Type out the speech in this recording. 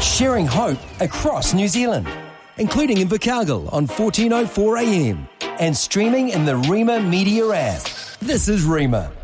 sharing hope across New Zealand, including in Invercargill on 1404 AM and streaming in the Rima Media app. This is Rima.